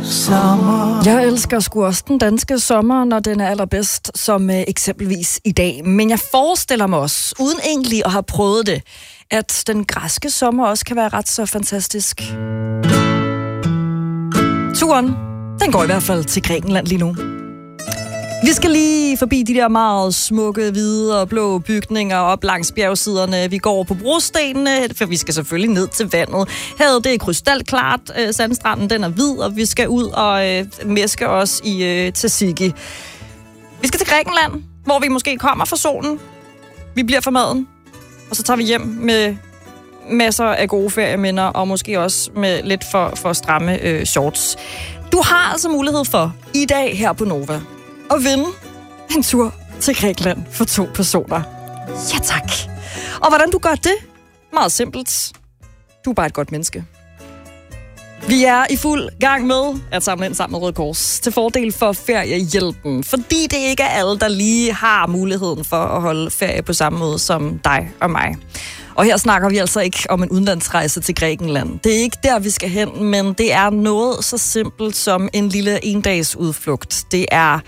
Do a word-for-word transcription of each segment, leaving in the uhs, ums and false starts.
sommer. Jeg elsker sgu også den danske sommer, når den er allerbedst, som øh, eksempelvis i dag. Men jeg forestiller mig også, uden egentlig at have prøvet det, at den græske sommer også kan være ret så fantastisk. Turen, den går i hvert fald til Grækenland lige nu. Vi skal lige forbi de der meget smukke, hvide og blå bygninger op langs bjergsiderne. Vi går på brostenene, for vi skal selvfølgelig ned til vandet. Havet, det er krystalklart. Sandstranden, den er hvid, og vi skal ud og øh, mæske os i øh, tzatziki. Vi skal til Grækenland, hvor vi måske kommer fra solen. Vi bliver for maden, og så tager vi hjem med masser af gode ferieminder, og måske også med lidt for, for stramme øh, shorts. Du har altså mulighed for i dag her på Nova at vinde en tur til Grækenland for to personer. Ja tak. Og hvordan du gør det? Meget simpelt. Du er bare et godt menneske. Vi er i fuld gang med at samle ind sammen med Røde Kors til fordel for feriehjælpen. Fordi det ikke er alle, der lige har muligheden for at holde ferie på samme måde som dig og mig. Og her snakker vi altså ikke om en udenlandsrejse til Grækenland. Det er ikke der, vi skal hen, men det er noget så simpelt som en lille endags udflugt. Det er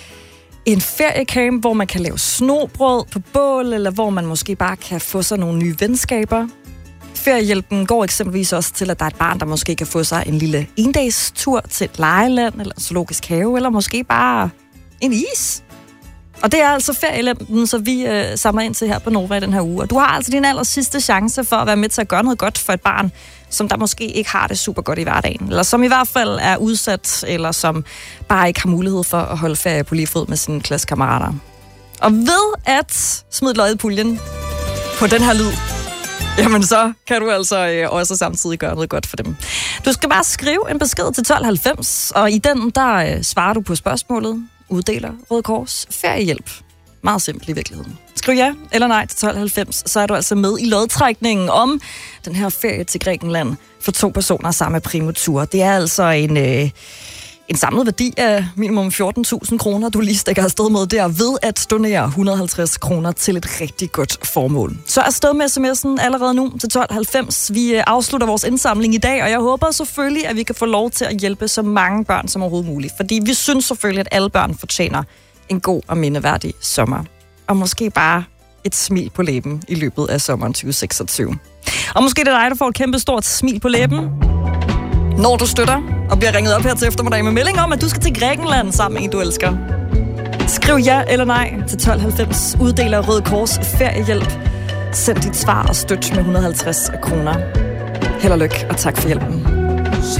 en feriecamp, hvor man kan lave snobrød på bål, eller hvor man måske bare kan få sig nogle nye venskaber. Feriehjælpen går eksempelvis også til, at der er et barn, der måske kan få sig en lille endagstur til et legeland, eller en zoologisk have, eller måske bare en is. Og det er altså feriehjælpen, så vi øh, samler ind til her på Nova i den her uge. Og du har altså din aller sidste chance for at være med til at gøre noget godt for et barn, som der måske ikke har det super godt i hverdagen. Eller som i hvert fald er udsat, eller som bare ikke har mulighed for at holde ferie på lige fod med sine klassekammerater. Og ved at smide løjet i puljen på den her lyd, jamen så kan du altså øh, også samtidig gøre noget godt for dem. Du skal bare skrive en besked til tolv halvfems, og i den der øh, svarer du på spørgsmålet, uddeler Røde Kors feriehjælp. Meget simpelt i virkeligheden. Skriv ja eller nej til tolv halvfems, så er du altså med i lodtrækningen om den her ferie til Grækenland for to personer samme primotur. Det er altså en, øh, en samlet værdi af minimum fjorten tusind kroner, du lige stikker afsted med der ved at donere et hundrede og halvtreds kroner til et rigtig godt formål. Så afsted med sms'en allerede nu til tolv halvfems. Vi afslutter vores indsamling i dag, og jeg håber selvfølgelig, at vi kan få lov til at hjælpe så mange børn som overhovedet muligt. Fordi vi synes selvfølgelig, at alle børn fortjener en god og mindeværdig sommer. Og måske bare et smil på læben i løbet af sommeren tyve seksogtyve. Og måske det er dig, der får et kæmpe stort smil på læben, når du støtter og bliver ringet op her til eftermiddag med melding om, at du skal til Grækenland sammen med en, du elsker. Skriv ja eller nej til tolv halvfems. Uddeler Røde Kors feriehjælp. Send dit svar og støt med et hundrede og halvtreds kroner. Held og lykke, og tak for hjælpen.